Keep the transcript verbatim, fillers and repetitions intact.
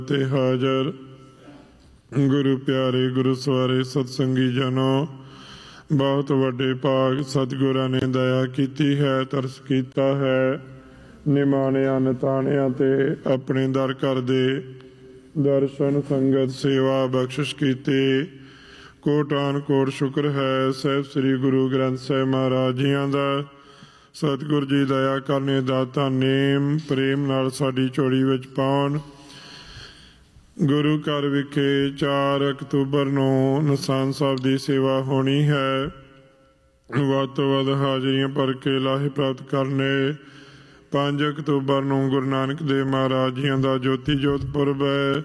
ਤੇ ਹਾਜ਼ਰ ਗੁਰੂ ਪਿਆਰੇ ਗੁਰੂ ਸਵਾਰੇ ਸਤਸੰਗੀ ਜਨੋ, ਬਹੁਤ ਵੱਡੇ ਭਾਗ ਸਤਿਗੁਰਾਂ ਨੇ ਦਇਆ ਕੀਤੀ ਹੈ, ਤਰਸ ਕੀਤਾ ਹੈ। ਨਿਮਾਣਿਆਂ ਨਤਾਣਿਆਂ ਤੇ ਆਪਣੇ ਦਰ ਘਰ ਦੇ ਦਰਸ਼ਨ ਸੰਗਤ ਸੇਵਾ ਬਖਸ਼ਿਸ਼ ਕੀਤੇ। ਕੋਟਾਨ ਕੋਟ ਸ਼ੁਕਰ ਹੈ ਸਾਹਿਬ ਸ੍ਰੀ ਗੁਰੂ ਗ੍ਰੰਥ ਸਾਹਿਬ ਮਹਾਰਾਜ ਜੀਆਂ ਦਾ। ਸਤਿਗੁਰ ਜੀ ਦਇਆ ਕਰਨੇ ਦਾਤਾ ਨੇਮ ਪ੍ਰੇਮ ਨਾਲ ਸਾਡੀ ਝੋਲੀ ਵਿੱਚ ਪਾਉਣ। ਗੁਰੂ ਘਰ ਵਿਖੇ ਚਾਰ ਅਕਤੂਬਰ ਨੂੰ ਨਿਸ਼ਾਨ ਸਾਹਿਬ ਦੀ ਸੇਵਾ ਹੋਣੀ ਹੈ। ਵੱਧ ਤੋਂ ਵੱਧ ਹਾਜ਼ਰੀਆਂ ਭਰ ਕੇ ਲਾਹੇ ਪ੍ਰਾਪਤ ਕਰਨੇ। ਪੰਜ ਅਕਤੂਬਰ ਨੂੰ ਗੁਰੂ ਨਾਨਕ ਦੇਵ ਮਹਾਰਾਜ ਜੀਆਂ ਦਾ ਜੋਤੀ ਜੋਤ ਪੁਰਬ ਹੈ।